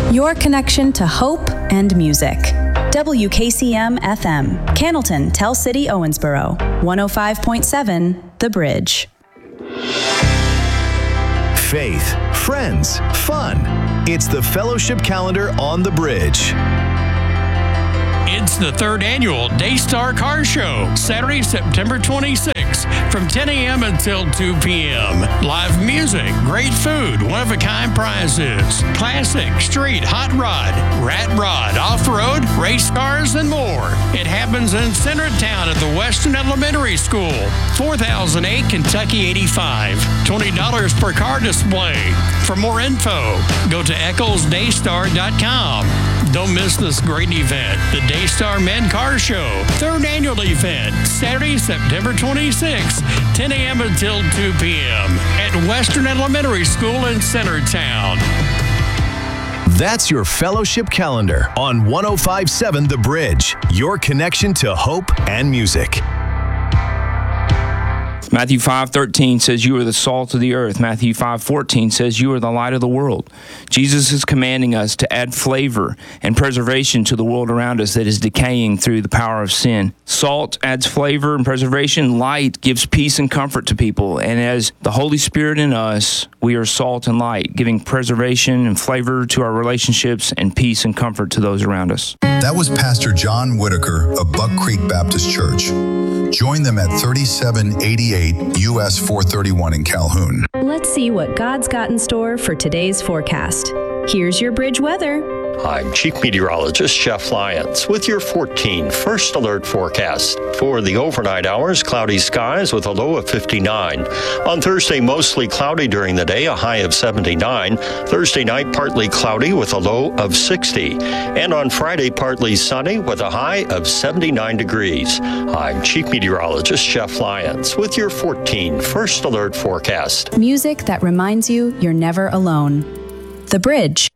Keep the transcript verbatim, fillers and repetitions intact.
Your connection to hope and music. W K C M F M, Cannelton, Tell City, Owensboro, one oh five point seven, The Bridge. Faith, friends, fun. It's the Fellowship Calendar on The Bridge. It's the third annual Daystar Car Show, Saturday, September twenty-sixth, from ten a.m. until two p.m. Live music, great food, one-of-a-kind prizes, classic, street, hot rod, rat rod, off-road, race cars, and more. It happens in Centertown at the Western Elementary School, four thousand eight Kentucky eighty-five. twenty dollars per car display. For more info, go to eccles daystar dot com. Don't miss this great event, the Daystar Men Car Show, third annual event, Saturday, September twenty-sixth, ten a.m. until two p.m. at Western Elementary School in Centertown. That's your Fellowship Calendar on one oh five point seven The Bridge, your connection to hope and music. Matthew five thirteen says you are the salt of the earth. Matthew five fourteen says you are the light of the world. Jesus is commanding us to add flavor and preservation to the world around us that is decaying through the power of sin. Salt adds flavor and preservation. Light gives peace and comfort to people. And as the Holy Spirit in us, we are salt and light, giving preservation and flavor to our relationships and peace and comfort to those around us. That was Pastor John Whitaker of Buck Creek Baptist Church. Join them at thirty-seven eighty-eight U S four thirty-one in Calhoun. Let's see what God's got in store for today's forecast. Here's your Bridge weather. I'm Chief Meteorologist Jeff Lyons with your fourteen First Alert forecast. For the overnight hours, cloudy skies with a low of fifty-nine. On Thursday, mostly cloudy during the day, a high of seventy-nine. Thursday night, partly cloudy with a low of sixty. And on Friday, partly sunny with a high of seventy-nine degrees. I'm Chief Meteorologist Jeff Lyons with your fourteen First Alert forecast. Music that reminds you you're never alone. The Bridge.